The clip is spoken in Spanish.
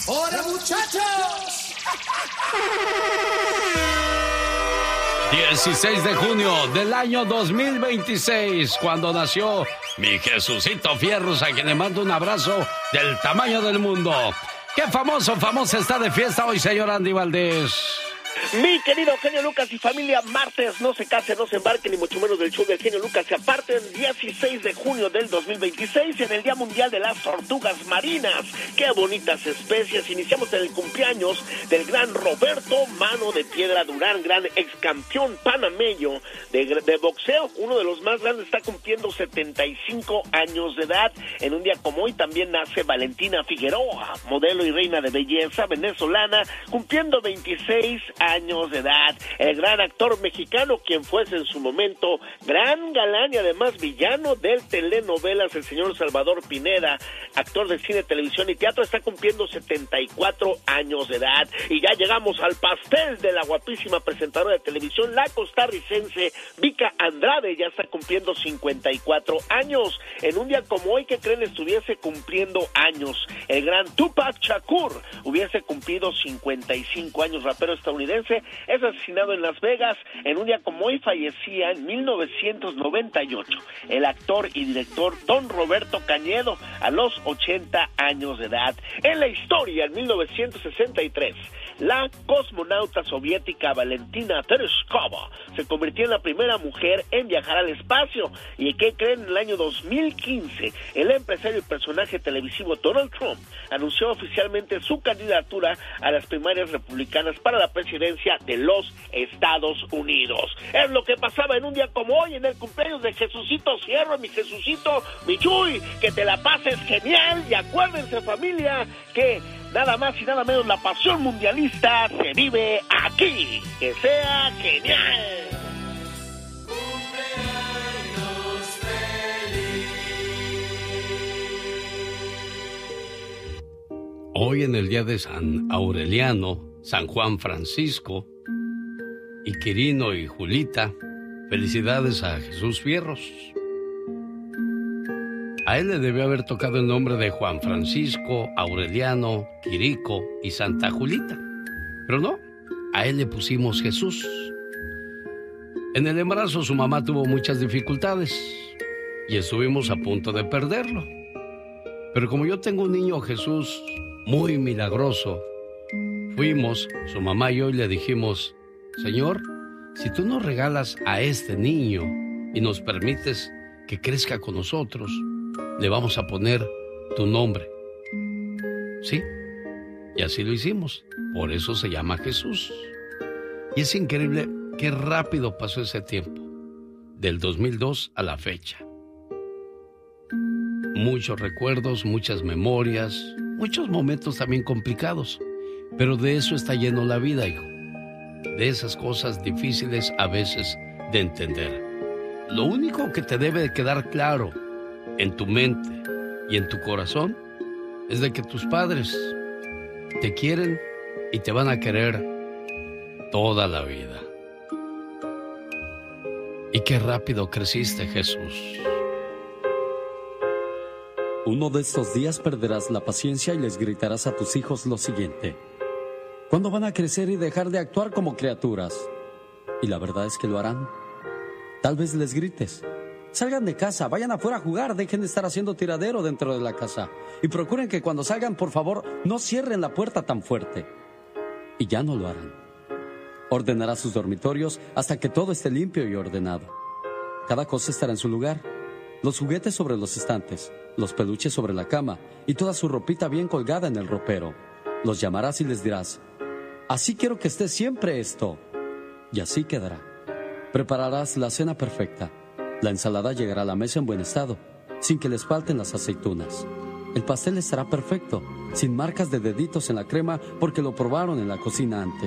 ¡Hola, muchachos! 16 de junio del año 2026, cuando nació mi Jesucito Fierros, a quien le mando un abrazo del tamaño del mundo. ¡Qué famosa está de fiesta hoy, señor Andy Valdés! Mi querido genio Lucas y familia, martes, no se casen, no se embarquen, ni mucho menos del show del genio Lucas. Se aparten 16 de junio del 2026, en el Día Mundial de las Tortugas Marinas. ¡Qué bonitas especies! Iniciamos en el cumpleaños del gran Roberto Mano de Piedra Durán, gran ex campeón panameño de boxeo. Uno de los más grandes, está cumpliendo 75 años de edad. En un día como hoy también nace Valentina Figueroa, modelo y reina de belleza venezolana, cumpliendo 26 años de edad. El gran actor mexicano, quien fuese en su momento gran galán y además villano de telenovelas, el señor Salvador Pineda, actor de cine, televisión y teatro, está cumpliendo 74 años de edad. Y ya llegamos al pastel de la guapísima presentadora de televisión, la costarricense Vika Andrade, ya está cumpliendo 54 años. En un día como hoy, ¿qué creen? Estuviese cumpliendo años el gran Tupac Shakur, hubiese cumplido 55 años, rapero estadounidense, es asesinado en Las Vegas. En un día como hoy fallecía en 1998 el actor y director Don Roberto Cañedo, a los 80 años de edad. En la historia, en 1963, la cosmonauta soviética Valentina Tereshkova se convirtió en la primera mujer en viajar al espacio. ¿Y qué creen? En el año 2015, el empresario y personaje televisivo Donald Trump anunció oficialmente su candidatura a las primarias republicanas para la presidencia de los Estados Unidos. Es lo que pasaba en un día como hoy, en el cumpleaños de Jesucito Fierro, mi Jesucito, mi Chuy. Que te la pases genial, y acuérdense, familia, que nada más y nada menos la pasión mundialista se vive aquí. Que sea genial. Hoy, en el día de San Aureliano, San Juan Francisco y Quirino y Julita, felicidades a Jesús Fierros. A él le debió haber tocado el nombre de Juan Francisco, Aureliano, Quirico y Santa Julita. Pero no, a él le pusimos Jesús. En el embarazo su mamá tuvo muchas dificultades y estuvimos a punto de perderlo. Pero como yo tengo un niño Jesús muy milagroso, fuimos, su mamá y yo, y le dijimos: Señor, si tú nos regalas a este niño y nos permites que crezca con nosotros, le vamos a poner tu nombre. Sí, y así lo hicimos. Por eso se llama Jesús. Y es increíble qué rápido pasó ese tiempo, del 2002 a la fecha. Muchos recuerdos, muchas memorias, muchos momentos también complicados. Pero de eso está lleno la vida, hijo. De esas cosas difíciles a veces de entender. Lo único que te debe de quedar claro en tu mente y en tu corazón es de que tus padres te quieren y te van a querer toda la vida. Y qué rápido creciste, Jesús. Uno de estos días perderás la paciencia y les gritarás a tus hijos lo siguiente: ¿cuándo van a crecer y dejar de actuar como criaturas? Y la verdad es que lo harán. Tal vez les grites: salgan de casa, vayan afuera a jugar, dejen de estar haciendo tiradero dentro de la casa. Y procuren que cuando salgan, por favor, no cierren la puerta tan fuerte. Y ya no lo harán. Ordenará sus dormitorios hasta que todo esté limpio y ordenado. Cada cosa estará en su lugar. Los juguetes sobre los estantes, los peluches sobre la cama y toda su ropita bien colgada en el ropero. Los llamarás y les dirás: así quiero que esté siempre esto. Y así quedará. Prepararás la cena perfecta. La ensalada llegará a la mesa en buen estado, sin que les falten las aceitunas. El pastel estará perfecto, sin marcas de deditos en la crema porque lo probaron en la cocina antes.